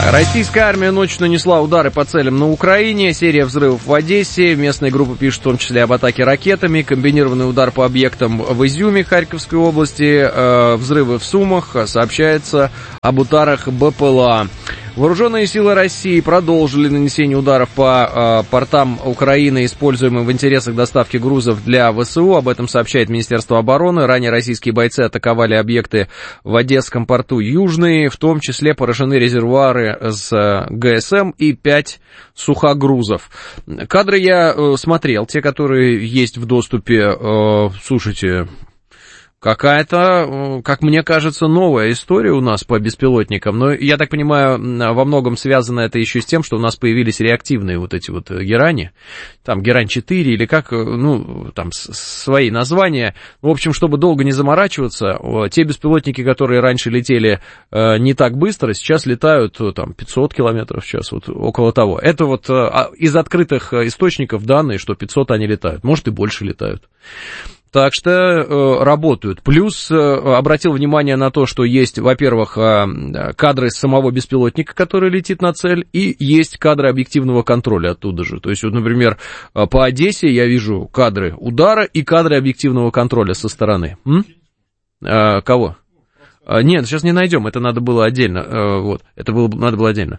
Российская армия ночью нанесла удары по целям на Украине, серия взрывов в Одессе, местные группы пишут в том числе об атаке ракетами, комбинированный удар по объектам в Изюме Харьковской области, взрывы в Сумах, сообщается об ударах БПЛА. Вооруженные силы России продолжили нанесение ударов по портам Украины, используемым в интересах доставки грузов для ВСУ. Об этом сообщает Министерство обороны. Ранее российские бойцы атаковали объекты в Одесском порту Южный, в том числе поражены резервуары с ГСМ и 5 сухогрузов. Кадры я смотрел, те, которые есть в доступе. Слушайте, какая-то, как мне кажется, новая история у нас по беспилотникам. Но, я так понимаю, во многом связано это еще с тем, что у нас появились реактивные вот эти вот Герани. Там Герань-4 или как, ну, там свои названия. В общем, чтобы долго не заморачиваться, те беспилотники, которые раньше летели не так быстро, сейчас летают там 500 километров в час, вот около того. Это вот из открытых источников данные, что 500 они летают. Может, и больше летают. Так что работают. Плюс обратил внимание на то, что есть, во-первых, кадры самого беспилотника, который летит на цель, и есть кадры объективного контроля оттуда же. То есть, вот, например, по Одессе я вижу кадры удара и кадры объективного контроля со стороны. Кого? Нет, сейчас не найдем, это надо было отдельно. Вот, это надо было отдельно.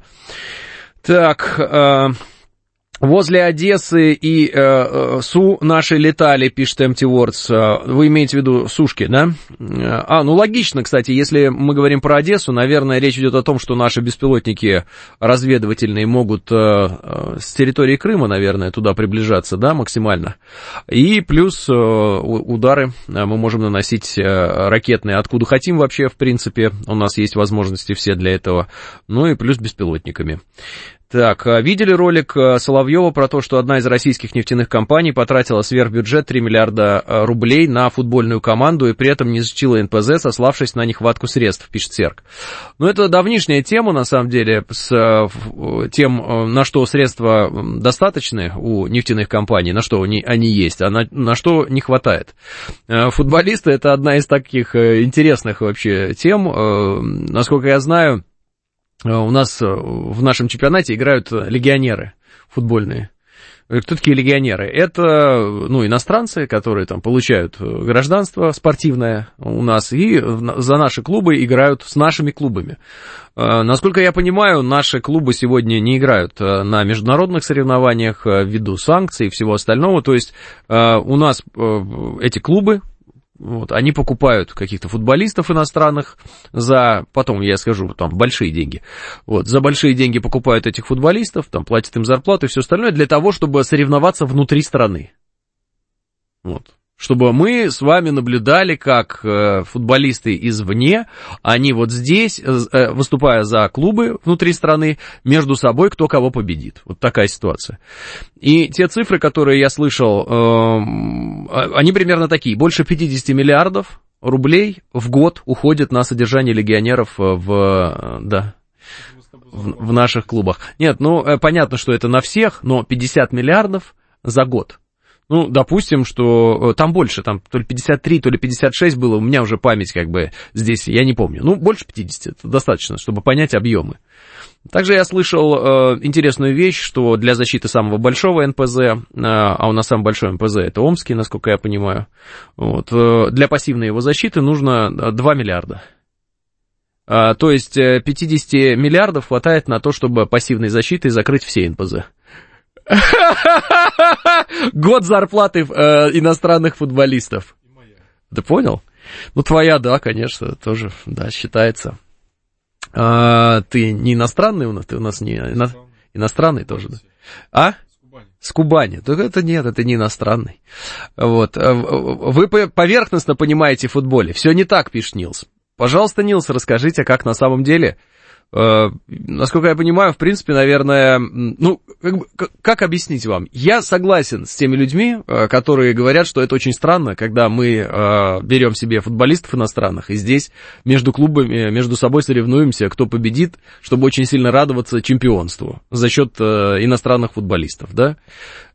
Так... Возле Одессы и Су наши летали, пишет Empty Words. Вы имеете в виду Сушки, да? Ну логично, кстати, если мы говорим про Одессу, наверное, речь идет о том, что наши беспилотники разведывательные могут с территории Крыма, наверное, туда приближаться, да, максимально. И плюс удары мы можем наносить ракетные, откуда хотим вообще, в принципе, у нас есть возможности все для этого, ну и плюс беспилотниками. Так, видели ролик Соловьева про то, что одна из российских нефтяных компаний потратила сверхбюджет 3 миллиарда рублей на футбольную команду и при этом не защитила НПЗ, сославшись на нехватку средств, пишет Серк. Ну, это давнишняя тема, на самом деле, с тем, на что средства достаточны у нефтяных компаний, на что они есть, а на что не хватает. Футболисты — это одна из таких интересных вообще тем. Насколько я знаю, у нас в нашем чемпионате играют легионеры футбольные. Кто такие легионеры? Это, ну, иностранцы, которые там получают гражданство спортивное у нас и за наши клубы играют с нашими клубами. Насколько я понимаю, наши клубы сегодня не играют на международных соревнованиях ввиду санкций и всего остального. То есть у нас эти клубы, вот, они покупают каких-то футболистов иностранных за, потом я скажу, там, большие деньги. Вот, за большие деньги покупают этих футболистов, там, платят им зарплату и все остальное для того, чтобы соревноваться внутри страны. Вот. Чтобы мы с вами наблюдали, как футболисты извне, они вот здесь, выступая за клубы внутри страны, между собой кто кого победит. Вот такая ситуация. И те цифры, которые я слышал, они примерно такие. Больше 50 миллиардов рублей в год уходит на содержание легионеров в наших клубах. Нет, ну, понятно, что это на всех, но 50 миллиардов за год. Ну, допустим, что там больше, там то ли 53, то ли 56 было, у меня уже память как бы здесь, я не помню. Ну, больше 50, это достаточно, чтобы понять объемы. Также я слышал интересную вещь, что для защиты самого большого НПЗ, а у нас самый большой НПЗ это Омский, насколько я понимаю, вот, для пассивной его защиты нужно 2 миллиарда. То есть 50 миллиардов хватает на то, чтобы пассивной защитой закрыть все НПЗ. Год зарплаты иностранных футболистов. Ты понял? Ну, твоя, да, конечно, тоже, да, считается. Ты не иностранный у нас? Ты у нас не иностранный тоже, да? А? С Кубани. Так это нет, это не иностранный. Вот. Вы поверхностно понимаете в футболе. Все не так, пишет Нилс. Пожалуйста, Нилс, расскажите, как на самом деле... Насколько я понимаю, в принципе, наверное, ну, как объяснить вам? Я согласен с теми людьми, которые говорят, что это очень странно, когда мы берем себе футболистов иностранных, и здесь между клубами, между собой соревнуемся, кто победит, чтобы очень сильно радоваться чемпионству за счет иностранных футболистов, да?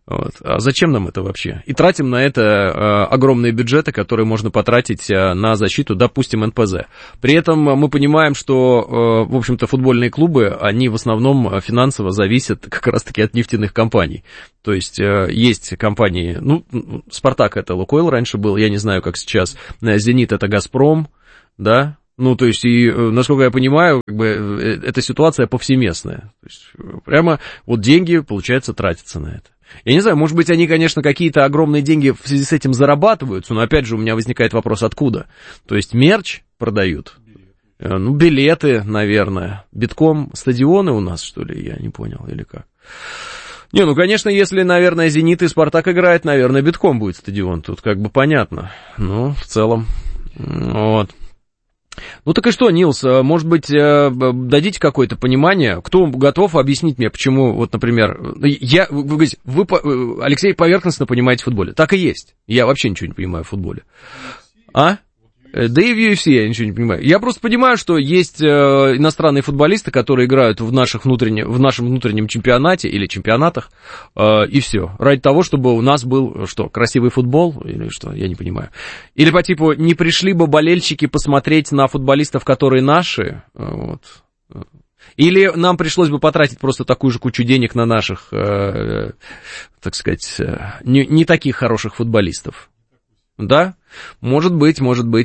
Вот. А зачем нам это вообще? И тратим на это огромные бюджеты, которые можно потратить на защиту, допустим, НПЗ. При этом мы понимаем, что, в общем-то, футбольные клубы, они в основном финансово зависят как раз-таки от нефтяных компаний. То есть есть компании, ну, «Спартак» — это «Лукойл» раньше был, я не знаю, как сейчас, «Зенит» — это «Газпром», да? Ну, то есть, и, насколько я понимаю, как бы, эта ситуация повсеместная. То есть, прямо вот деньги, получается, тратятся на это. Я не знаю, может быть, они, конечно, какие-то огромные деньги в связи с этим зарабатываются, но, опять же, у меня возникает вопрос, откуда? То есть, мерч продают? Ну, билеты, наверное. Битком стадионы у нас, что ли? Я не понял, или как? Не, ну, конечно, если, наверное, «Зенит» и «Спартак» играет, наверное, битком будет стадион. Тут как бы понятно. Ну, в целом, вот. Ну так и что, Нилс, может быть, дадите какое-то понимание, кто готов объяснить мне, почему, вот, например, вы говорите, Алексей, поверхностно понимаете в футболе. Так и есть. Я вообще ничего не понимаю в футболе. А? Да и в UFC я ничего не понимаю. Я просто понимаю, что есть иностранные футболисты, которые играют в нашем внутреннем чемпионате или чемпионатах, и все. Ради того, чтобы у нас был, что, красивый футбол, или что, я не понимаю. Или по типу, не пришли бы болельщики посмотреть на футболистов, которые наши, вот. Или нам пришлось бы потратить просто такую же кучу денег на наших, так сказать, не таких хороших футболистов. Да? Может быть.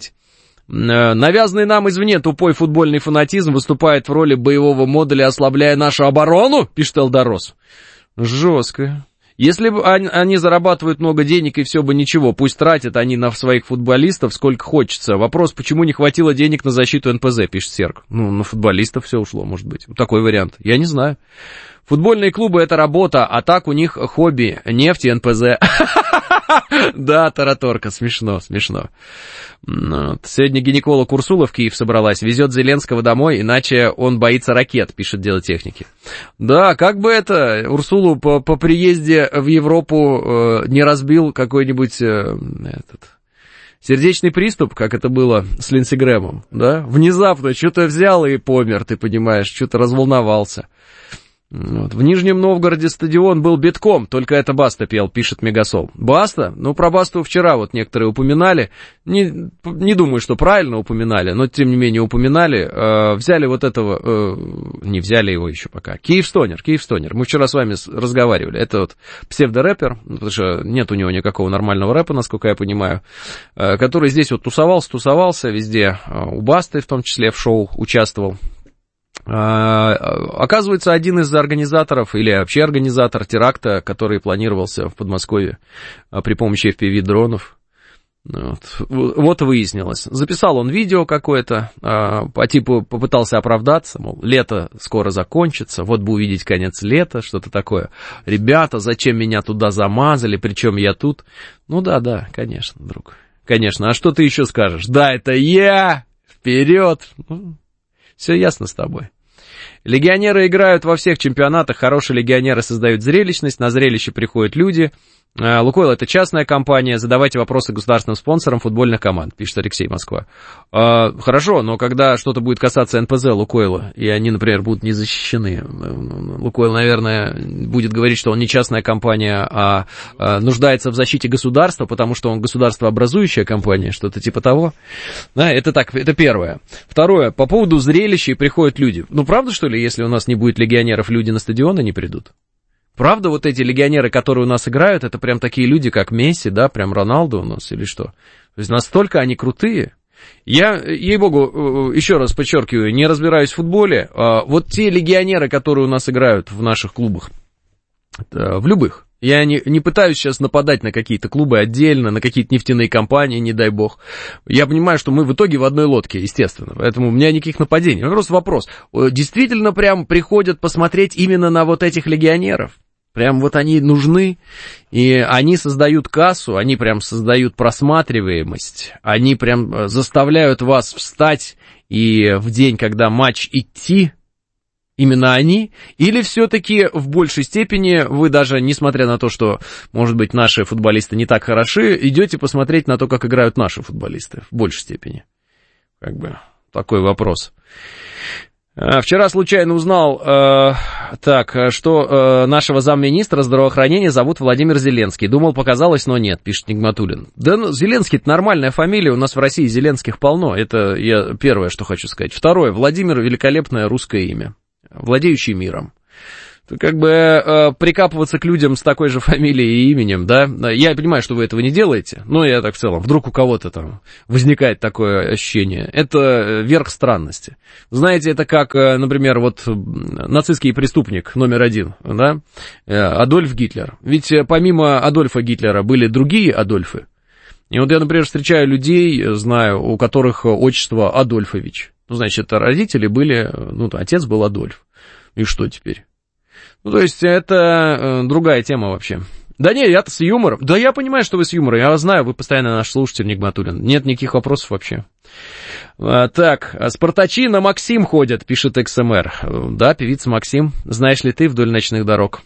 Навязанный нам извне тупой футбольный фанатизм выступает в роли боевого модуля, ослабляя нашу оборону, пишет Элдорос. Жестко. Если бы они зарабатывают много денег и все бы ничего, пусть тратят они на своих футболистов сколько хочется. Вопрос, почему не хватило денег на защиту НПЗ, пишет Серг. Ну, на футболистов все ушло, может быть. Такой вариант. Я не знаю. Футбольные клубы — это работа, а так у них хобби, нефть и НПЗ. Да, тараторка, смешно. Сегодня гинеколог Урсула в Киев собралась, везет Зеленского домой, иначе он боится ракет, пишет Дело техники. Да, как бы это, Урсулу по приезде в Европу не разбил какой-нибудь сердечный приступ, как это было с Линдси Грэмом, да? Внезапно что-то взял и помер, ты понимаешь, что-то разволновался. Вот. В Нижнем Новгороде стадион был битком, только это Баста пел, пишет Мегасол. Баста? Ну, про Басту вчера вот некоторые упоминали, не думаю, что правильно упоминали, но тем не менее упоминали, взяли вот этого, не взяли его еще пока, Киевстонер, мы вчера с вами разговаривали, это вот псевдорэпер, потому что нет у него никакого нормального рэпа, насколько я понимаю, который здесь вот тусовался везде, у Басты в том числе в шоу участвовал. Оказывается, один из организаторов, или вообще организатор теракта, который планировался в Подмосковье при помощи FPV-дронов, вот выяснилось. Записал он видео какое-то, по типу попытался оправдаться, мол, лето скоро закончится, вот бы увидеть конец лета, что-то такое. Ребята, зачем меня туда замазали, причем я тут? Ну да, конечно, друг, конечно. А что ты еще скажешь? Да, это я, вперед! Все ясно с тобой. Легионеры играют во всех чемпионатах, хорошие легионеры создают зрелищность, на зрелище приходят люди. Лукойл — это частная компания, задавайте вопросы государственным спонсорам футбольных команд, пишет Алексей, Москва. Хорошо, но когда что-то будет касаться НПЗ Лукойла, и они, например, будут не защищены, Лукойл, наверное, будет говорить, что он не частная компания, а нуждается в защите государства, потому что он государствообразующая компания, что-то типа того. Да, это так, это первое. Второе, по поводу зрелища приходят люди. Ну, правда, что ли, если у нас не будет легионеров, люди на стадионы не придут? Правда, вот эти легионеры, которые у нас играют, это прям такие люди, как Месси, да, прям Роналдо у нас или что? То есть настолько они крутые. Я, ей-богу, еще раз подчеркиваю, не разбираюсь в футболе. Вот те легионеры, которые у нас играют в наших клубах, в любых. Я не пытаюсь сейчас нападать на какие-то клубы отдельно, на какие-то нефтяные компании, не дай бог. Я понимаю, что мы в итоге в одной лодке, естественно. Поэтому у меня никаких нападений. Просто вопрос. Действительно прям приходят посмотреть именно на вот этих легионеров? Прям вот они нужны, и они создают кассу, они прям создают просматриваемость, они прям заставляют вас встать и в день, когда матч идти, именно они, или все-таки в большей степени вы даже, несмотря на то, что, может быть, наши футболисты не так хороши, идете посмотреть на то, как играют наши футболисты в большей степени? Как бы такой вопрос. Вчера случайно узнал Так, что нашего замминистра здравоохранения зовут Владимир Зеленский. Думал, показалось, но нет, пишет Нигматуллин. Да, ну, Зеленский — это нормальная фамилия, у нас в России Зеленских полно. Это я первое, что хочу сказать. Второе, Владимир — великолепное русское имя, владеющий миром. Как бы прикапываться к людям с такой же фамилией и именем, да, я понимаю, что вы этого не делаете, но я так в целом, вдруг у кого-то там возникает такое ощущение, это верх странности. Знаете, это как, например, вот нацистский преступник номер 1, да, Адольф Гитлер, ведь помимо Адольфа Гитлера были другие Адольфы, и вот я, например, встречаю людей, знаю, у которых отчество Адольфович, ну, значит, родители были, ну, отец был Адольф, и что теперь? Ну, то есть, это другая тема вообще. Да не, я-то с юмором. Да я понимаю, что вы с юмором. Я знаю, вы постоянно наш слушатель, Нигматуллин. Нет никаких вопросов вообще. Так, спартачи на Максим ходят, пишет XMR. Да, певица Максим. Знаешь ли ты вдоль ночных дорог?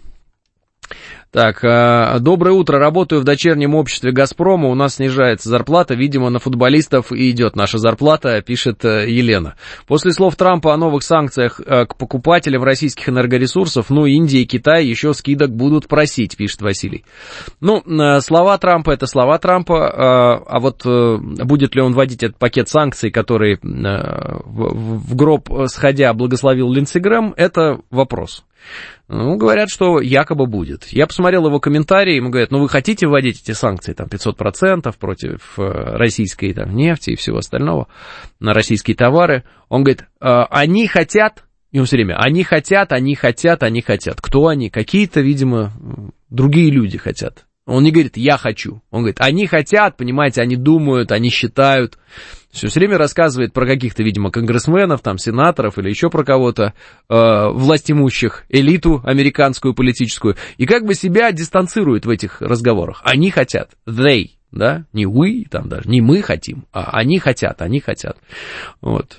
Так, доброе утро, работаю в дочернем обществе «Газпрома», у нас снижается зарплата, видимо, на футболистов и идет наша зарплата, пишет Елена. После слов Трампа о новых санкциях к покупателям российских энергоресурсов, ну, Индия и Китай еще скидок будут просить, пишет Василий. Ну, слова Трампа — это слова Трампа, а вот будет ли он вводить этот пакет санкций, который в гроб сходя благословил Линдси Грэм, это вопрос. Ну, говорят, что якобы будет. Я посмотрел его комментарии, ему говорят, ну, вы хотите вводить эти санкции, там, 500% против российской там нефти и всего остального, на российские товары. Он говорит, они хотят, и он все время, они хотят. Кто они? Какие-то, видимо, другие люди хотят. Он не говорит, я хочу. Он говорит, они хотят, понимаете, они думают, они считают. Все время рассказывает про каких-то, видимо, конгрессменов, там, сенаторов или еще про кого-то, властимущих, элиту американскую политическую, и как бы себя дистанцирует в этих разговорах. Они хотят, they, да, не we, там даже, не мы хотим, а они хотят. Вот.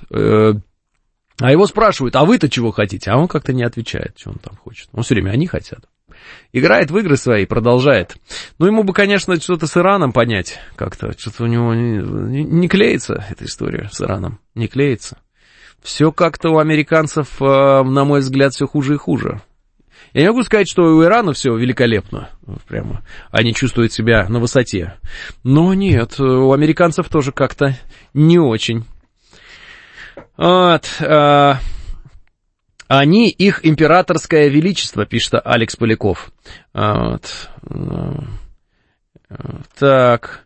А его спрашивают, а вы-то чего хотите? А он как-то не отвечает, что он там хочет. Он все время, они хотят. Играет в игры свои, продолжает. Ну, ему бы, конечно, что-то с Ираном понять как-то. Что-то у него не клеится эта история с Ираном. Не клеится. Все как-то у американцев, на мой взгляд, все хуже и хуже. Я не могу сказать, что у Ирана все великолепно. Прямо. Они чувствуют себя на высоте. Но нет, у американцев тоже как-то не очень. Вот. Они, их императорское величество, пишет Алекс Поляков. Вот. Так.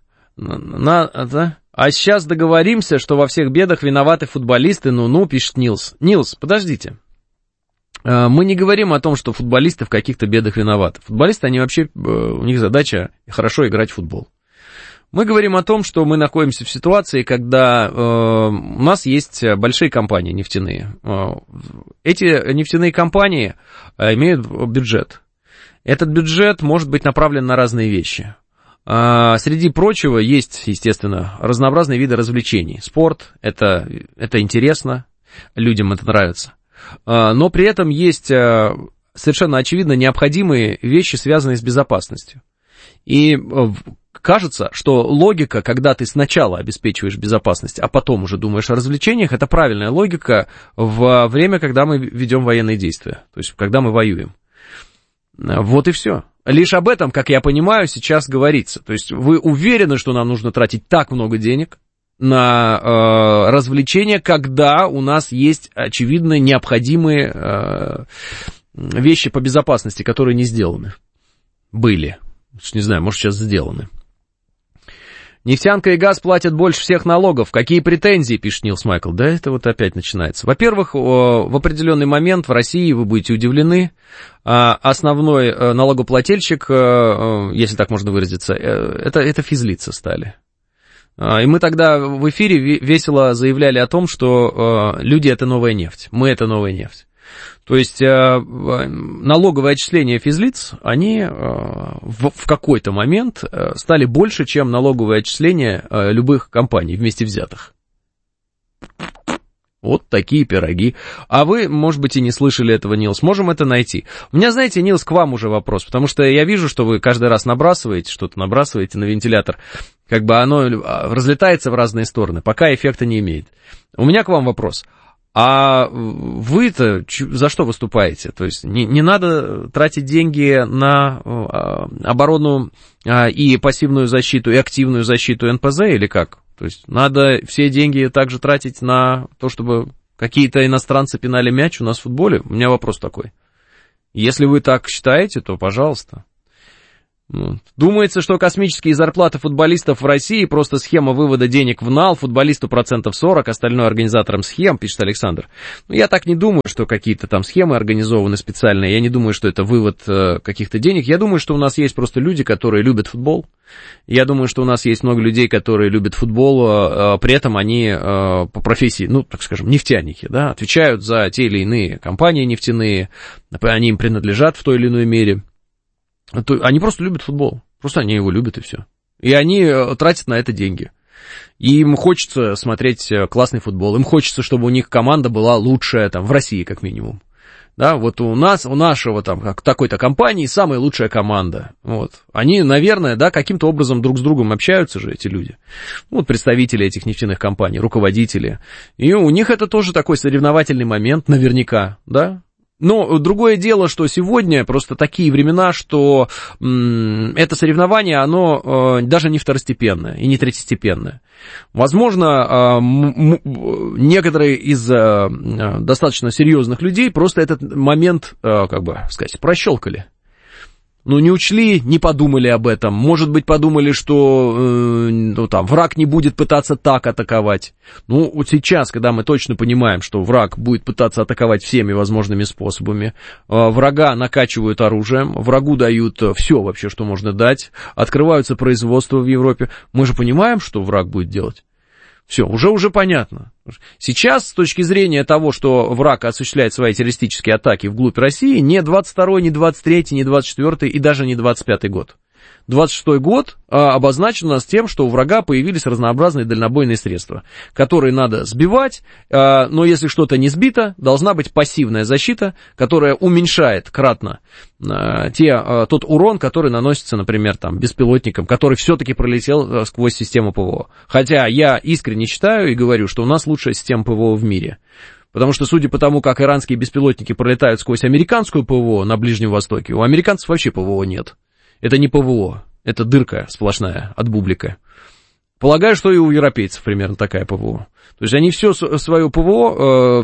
А сейчас договоримся, что во всех бедах виноваты футболисты. Ну, пишет Нилс. Нилс, подождите. Мы не говорим о том, что футболисты в каких-то бедах виноваты. Футболисты, они вообще, у них задача хорошо играть в футбол. Мы говорим о том, что мы находимся в ситуации, когда у нас есть большие компании нефтяные. Эти нефтяные компании имеют бюджет. Этот бюджет может быть направлен на разные вещи. Среди прочего есть, естественно, разнообразные виды развлечений. Спорт, это интересно, людям это нравится. Но при этом есть совершенно очевидно необходимые вещи, связанные с безопасностью. И кажется, что логика, когда ты сначала обеспечиваешь безопасность, а потом уже думаешь о развлечениях, это правильная логика во время, когда мы ведем военные действия, то есть когда мы воюем. Вот и все. Лишь об этом, как я понимаю, сейчас говорится. То есть вы уверены, что нам нужно тратить так много денег на развлечения, когда у нас есть очевидно необходимые вещи по безопасности, которые не сделаны. Были. Не знаю, может, сейчас сделаны. Нефтянка и газ платят больше всех налогов. Какие претензии, пишет Нилс Майкл? Да, это вот опять начинается. Во-первых, в определенный момент в России, вы будете удивлены, основной налогоплательщик, если так можно выразиться, это физлица стали. И мы тогда в эфире весело заявляли о том, что люди — это новая нефть, мы — это новая нефть. То есть налоговые отчисления физлиц, они в какой-то момент стали больше, чем налоговые отчисления любых компаний вместе взятых. Вот такие пироги. А вы, может быть, и не слышали этого, Нилс. Можем это найти. У меня, знаете, Нилс, к вам уже вопрос, потому что я вижу, что вы каждый раз что-то набрасываете на вентилятор. Как бы оно разлетается в разные стороны, пока эффекта не имеет. У меня к вам вопрос. А вы-то за что выступаете? То есть не надо тратить деньги на оборону и пассивную защиту, и активную защиту НПЗ или как? То есть надо все деньги также тратить на то, чтобы какие-то иностранцы пинали мяч у нас в футболе? У меня вопрос такой. Если вы так считаете, то пожалуйста. Думается, что космические зарплаты футболистов в России просто схема вывода денег в нал, футболисту 40%, остальное организаторам схем, пишет Александр. Я так не думаю, что какие-то там схемы организованы специальные, я не думаю, что это вывод каких-то денег, я думаю, что у нас есть просто люди, которые любят футбол, я думаю, что у нас есть много людей, которые любят футбол, при этом они по профессии, так скажем, нефтяники, да, отвечают за те или иные компании нефтяные, они им принадлежат в той или иной мере. Они просто любят футбол, просто они его любят и все. И они тратят на это деньги. И им хочется смотреть классный футбол, им хочется, чтобы у них команда была лучшая, там, в России как минимум. Да, вот у нашего там такой-то компании самая лучшая команда. Вот. Они, наверное, да, каким-то образом друг с другом общаются же эти люди. Вот представители этих нефтяных компаний, руководители. И у них это тоже такой соревновательный момент, наверняка, да. Но другое дело, что сегодня просто такие времена, что это соревнование, оно даже не второстепенное и не третьестепенное. Возможно, некоторые из достаточно серьезных людей просто этот момент, прощелкали. Не учли, не подумали об этом. Может быть, подумали, что враг не будет пытаться так атаковать. Вот сейчас, когда мы точно понимаем, что враг будет пытаться атаковать всеми возможными способами, врага накачивают оружием, врагу дают все вообще, что можно дать, открываются производства в Европе, мы же понимаем, что враг будет делать. Все, уже понятно. Сейчас, с точки зрения того, что враг осуществляет свои террористические атаки вглубь России, не 22-й, не 23-й, не 24-й и даже не 25-й год. 26-й год обозначен у нас тем, что у врага появились разнообразные дальнобойные средства, которые надо сбивать, но если что-то не сбито, должна быть пассивная защита, которая уменьшает кратно тот урон, который наносится, например, беспилотникам, который все-таки пролетел сквозь систему ПВО. Хотя я искренне считаю и говорю, что у нас лучшая система ПВО в мире. Потому что, судя по тому, как иранские беспилотники пролетают сквозь американскую ПВО на Ближнем Востоке, у американцев вообще ПВО нет. Это не ПВО, это дырка сплошная от бублика. Полагаю, что и у европейцев примерно такая ПВО. То есть они всю свою ПВО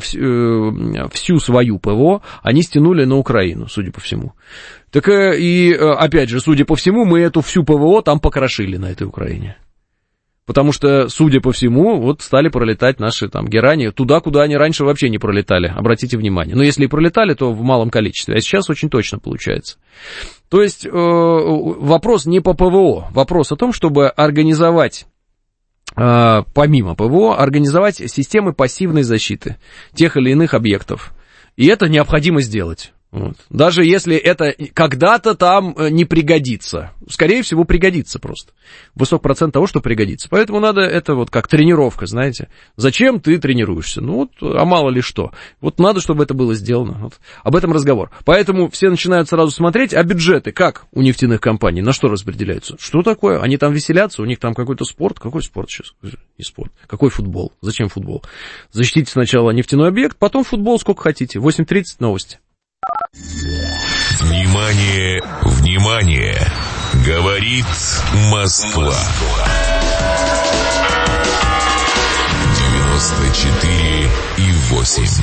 они стянули на Украину, судя по всему. Так и, опять же, судя по всему, мы эту всю ПВО там покрошили на этой Украине. Потому что, судя по всему, стали пролетать наши герани туда, куда они раньше вообще не пролетали, обратите внимание. Но если и пролетали, то в малом количестве, а сейчас очень точно получается. То есть вопрос не по ПВО, вопрос о том, чтобы организовать, помимо ПВО, организовать системы пассивной защиты тех или иных объектов. И это необходимо сделать. Даже если это когда-то там не пригодится. Скорее всего, пригодится просто. Высок процент того, что пригодится. Поэтому надо это как тренировка, знаете. Зачем ты тренируешься? А мало ли что. Надо, чтобы это было сделано. Об этом разговор. Поэтому все начинают сразу смотреть, а бюджеты как у нефтяных компаний? На что распределяются? Что такое? Они там веселятся? У них там какой-то спорт? Какой спорт сейчас? Не спорт. Какой футбол? Зачем футбол? Защитите сначала нефтяной объект, потом футбол сколько хотите. 8:30 новости. Внимание, внимание! Говорит Москва. 94,8.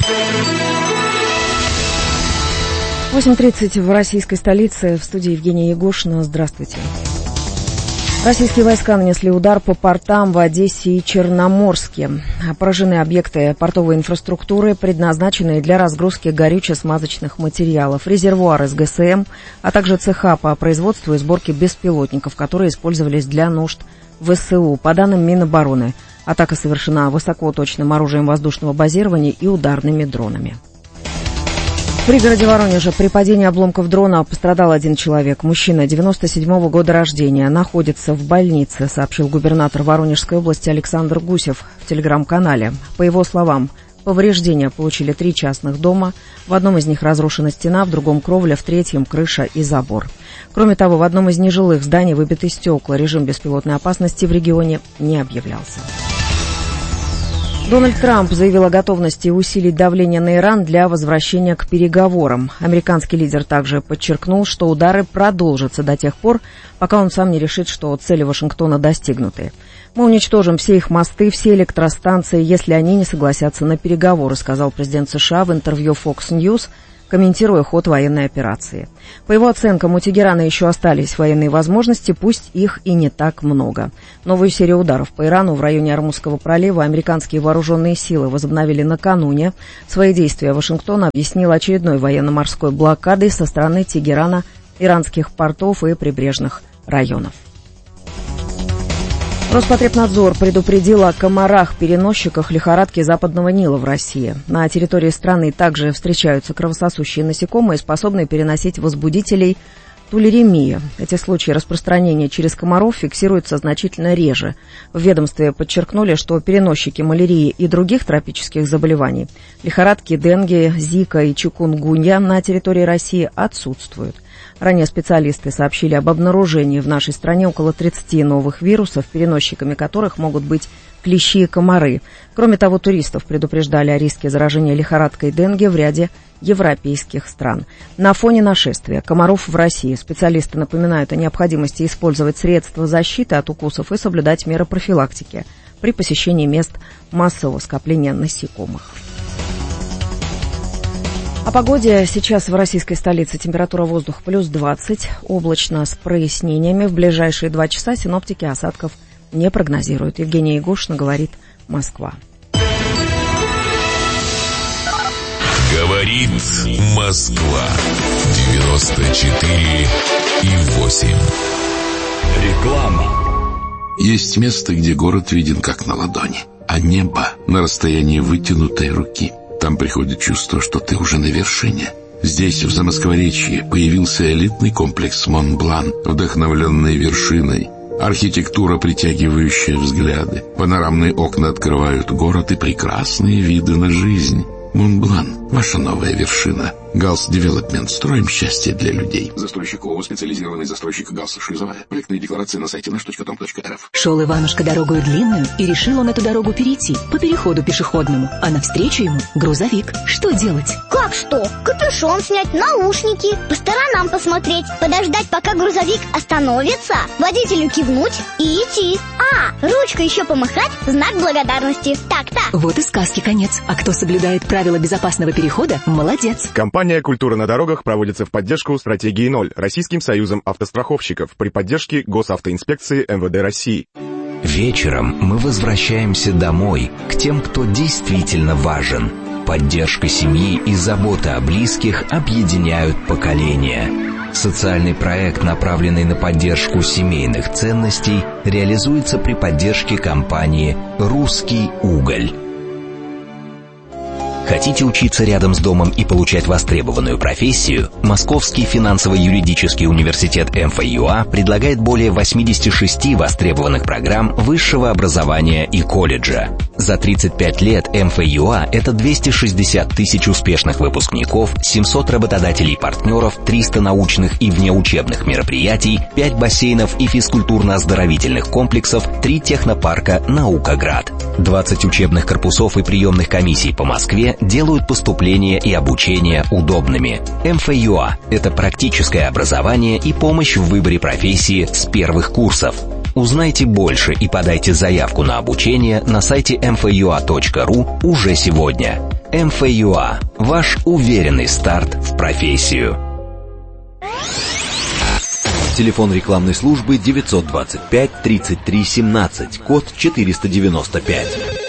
8:30 в российской столице. В студии Евгения Егошина. Здравствуйте. Российские войска нанесли удар по портам в Одессе и Черноморске. Поражены объекты портовой инфраструктуры, предназначенные для разгрузки горюче-смазочных материалов, резервуары с ГСМ, а также цеха по производству и сборке беспилотников, которые использовались для нужд ВСУ. По данным Минобороны, атака совершена высокоточным оружием воздушного базирования и ударными дронами. В пригороде Воронежа при падении обломков дрона пострадал один человек. Мужчина 97-го года рождения, находится в больнице, сообщил губернатор Воронежской области Александр Гусев в телеграм-канале. По его словам, повреждения получили 3 частных дома. В одном из них разрушена стена, в другом кровля, в третьем крыша и забор. Кроме того, в одном из нежилых зданий выбиты стекла. Режим беспилотной опасности в регионе не объявлялся. Дональд Трамп заявил о готовности усилить давление на Иран для возвращения к переговорам. Американский лидер также подчеркнул, что удары продолжатся до тех пор, пока он сам не решит, что цели Вашингтона достигнуты. «Мы уничтожим все их мосты, все электростанции, если они не согласятся на переговоры», сказал президент США в интервью Fox News, комментируя ход военной операции. По его оценкам, у Тегерана еще остались военные возможности, пусть их и не так много. Новую серию ударов по Ирану в районе Ормузского пролива американские вооруженные силы возобновили накануне. Свои действия Вашингтон объяснил очередной военно-морской блокадой со стороны Тегерана, иранских портов и прибрежных районов. Роспотребнадзор предупредил о комарах-переносчиках лихорадки Западного Нила в России. На территории страны также встречаются кровососущие насекомые, способные переносить возбудителей тулеремии. Эти случаи распространения через комаров фиксируются значительно реже. В ведомстве подчеркнули, что переносчики малярии и других тропических заболеваний, лихорадки денге, зика и чикунгунья на территории России отсутствуют. Ранее специалисты сообщили об обнаружении в нашей стране около 30 новых вирусов, переносчиками которых могут быть клещи и комары. Кроме того, туристов предупреждали о риске заражения лихорадкой денге в ряде европейских стран. На фоне нашествия комаров в России специалисты напоминают о необходимости использовать средства защиты от укусов и соблюдать меры профилактики при посещении мест массового скопления насекомых. О погоде. Сейчас в российской столице температура воздуха плюс 20, облачно с прояснениями. В ближайшие 2 часа синоптики осадков не прогнозируют. Евгения Егошина, говорит Москва. Говорит Москва. 94,8. Реклама. Есть место, где город виден как на ладони, а небо на расстоянии вытянутой руки. Там приходит чувство, что ты уже на вершине. Здесь, в Замоскворечье, появился элитный комплекс Монблан, вдохновленный вершиной. Архитектура, притягивающая взгляды. Панорамные окна открывают город и прекрасные виды на жизнь. Монблан – ваша новая вершина. Галс Девелопмент. Строим счастье для людей. Застройщик ООО «Специализированный застройщик Галс Шлюзовая». Проектные декларации на сайте nаш.com.рф. Шел Иванушка дорогою длинную, и решил он эту дорогу перейти по переходу пешеходному. А навстречу ему грузовик. Что делать? Как что? Капюшон снять, наушники, по сторонам посмотреть, подождать, пока грузовик остановится, водителю кивнуть и идти. Ручкой еще помахать, знак благодарности. Так-то. Вот и сказки конец. А кто соблюдает правила безопасного перехода, молодец. Компания «Культура на дорогах» проводится в поддержку стратегии 0 Российским союзом автостраховщиков при поддержке Госавтоинспекции МВД России. Вечером мы возвращаемся домой, к тем, кто действительно важен. Поддержка семьи и забота о близких объединяют поколения. Социальный проект, направленный на поддержку семейных ценностей, реализуется при поддержке компании «Русский уголь». Хотите учиться рядом с домом и получать востребованную профессию? Московский финансово-юридический университет МФЮА предлагает более 86 востребованных программ высшего образования и колледжа. За 35 лет МФЮА – это 260 тысяч успешных выпускников, 700 работодателей-партнеров, 300 научных и внеучебных мероприятий, 5 бассейнов и физкультурно-оздоровительных комплексов, 3 технопарка «Наукоград». 20 учебных корпусов и приемных комиссий по Москве делают поступление и обучение удобными. МФЮА – это практическое образование и помощь в выборе профессии с первых курсов. Узнайте больше и подайте заявку на обучение на сайте mfua.ru уже сегодня. МФЮА – ваш уверенный старт в профессию. Телефон рекламной службы 925 33 17, код 495.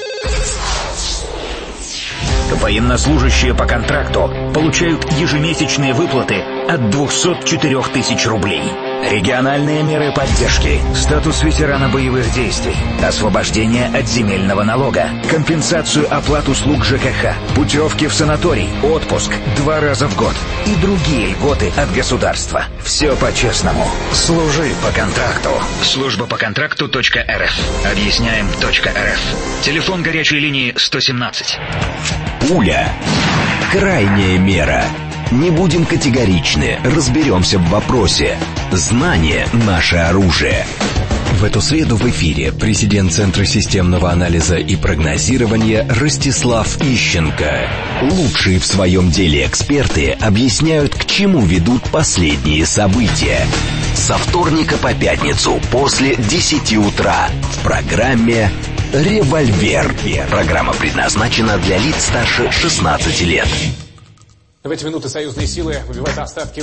Военнослужащие по контракту получают ежемесячные выплаты от 204 тысяч рублей. Региональные меры поддержки, статус ветерана боевых действий, освобождение от земельного налога, компенсацию оплат услуг ЖКХ, путевки в санаторий, отпуск 2 раза в год и другие льготы от государства. Все по-честному. Служи по контракту. Служба по контракту.рф. Объясняем.рф. Телефон горячей линии 117. Пуля. Крайняя мера. Не будем категоричны, разберемся в вопросе. Знание – наше оружие. В эту среду в эфире президент Центра системного анализа и прогнозирования Ростислав Ищенко. Лучшие в своем деле эксперты объясняют, к чему ведут последние события. Со вторника по пятницу после 10 утра в программе «Револьвер». Программа предназначена для лиц старше 16 лет. В эти минуты союзные силы выбивают остатки